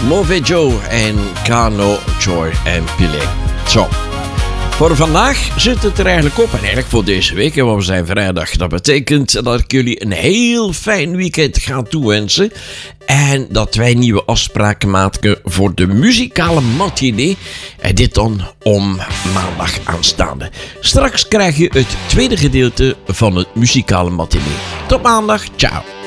Mauvais Joe en Kano, Joy en Pile. Zo. Voor vandaag zit het er eigenlijk op. En eigenlijk voor deze week, want we zijn vrijdag. Dat betekent dat ik jullie een heel fijn weekend ga toewensen. En dat wij nieuwe afspraken maken voor de muzikale matinee. En dit dan om maandag aanstaande. Straks krijg je het tweede gedeelte van het muzikale matinee. Tot maandag. Ciao.